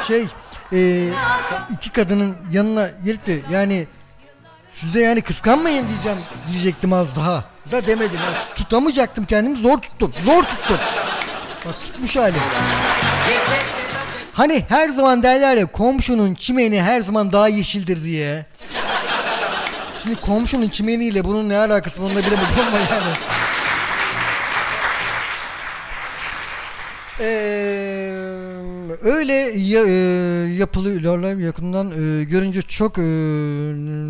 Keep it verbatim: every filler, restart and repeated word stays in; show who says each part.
Speaker 1: şey e, iki kadının yanına gelip de yani size yani kıskanmayın diyeceğim diyecektim az daha da demedim. Yani tutamayacaktım kendimi, zor tuttum. Zor tuttum. Bak tutmuş halim. Hani her zaman derler ya komşunun çimeni her zaman daha yeşildir diye. Şimdi komşunun çimeniyle bunun ne alakası onu da bilemedim ama yani. Ee, öyle ya, e, yapılıyorlar yakından e, görünce çok e,